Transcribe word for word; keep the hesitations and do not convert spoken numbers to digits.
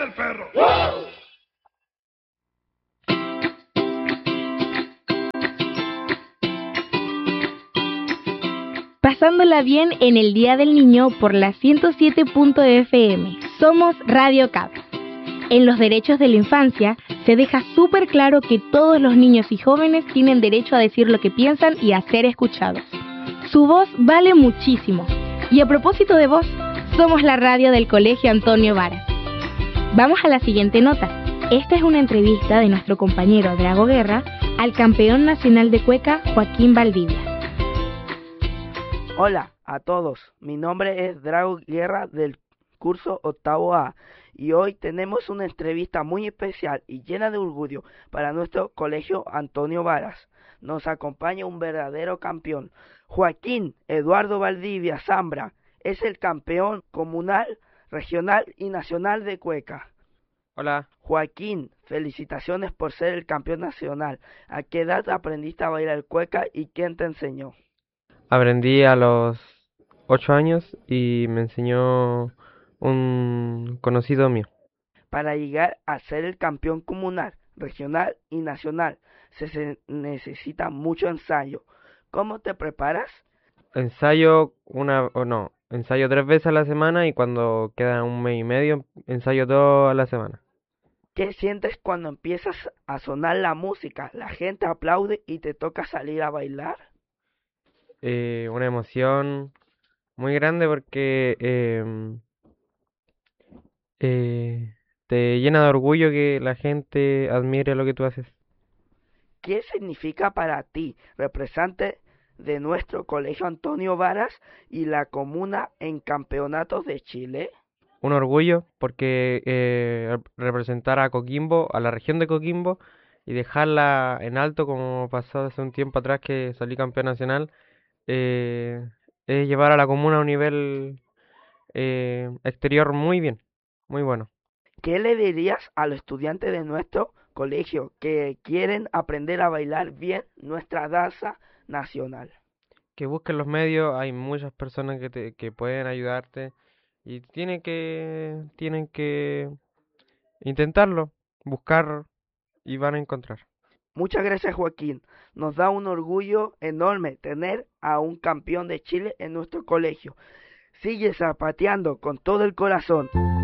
del perro! Pasándola bien en el Día del Niño por la ciento siete punto efe eme. Somos Radio Cap. En los derechos de la infancia se deja súper claro que todos los niños y jóvenes tienen derecho a decir lo que piensan y a ser escuchados. Su voz vale muchísimo. Y a propósito de voz, somos la radio del Colegio Antonio Varas. Vamos a la siguiente nota. Esta es una entrevista de nuestro compañero Drago Guerra al campeón nacional de cueca Joaquín Valdivia. Hola a todos, mi nombre es Drago Guerra del curso octavo A y hoy tenemos una entrevista muy especial y llena de orgullo para nuestro colegio Antonio Varas. Nos acompaña un verdadero campeón, Joaquín Eduardo Valdivia Zambra, es el campeón comunal, regional y nacional de cueca. Hola. Joaquín, felicitaciones por ser el campeón nacional. ¿A qué edad aprendiste a bailar cueca y quién te enseñó? Aprendí a los ocho años y me enseñó un conocido mío. Para llegar a ser el campeón comunal, regional y nacional, se, se necesita mucho ensayo. ¿Cómo te preparas? Ensayo una o no, ensayo tres veces a la semana y cuando queda un mes y medio, ensayo dos a la semana. ¿Qué sientes cuando empiezas a sonar la música? La gente aplaude y te toca salir a bailar. Eh, una emoción muy grande porque eh, eh, te llena de orgullo que la gente admire lo que tú haces. ¿Qué significa para ti, representante de nuestro colegio Antonio Varas y la comuna en campeonatos de Chile? Un orgullo porque eh, representar a Coquimbo, a la región de Coquimbo y dejarla en alto como pasó hace un tiempo atrás que salí campeón nacional, eh, es llevar a la comuna a un nivel eh, exterior muy bien, muy bueno. ¿Qué le dirías a los estudiantes de nuestro colegio que quieren aprender a bailar bien nuestra danza nacional? Que busquen los medios, hay muchas personas que, te, que pueden ayudarte y tienen que, tienen que intentarlo, buscar y van a encontrar. Muchas gracias, Joaquín. Nos da un orgullo enorme tener a un campeón de Chile en nuestro colegio. Sigue zapateando con todo el corazón.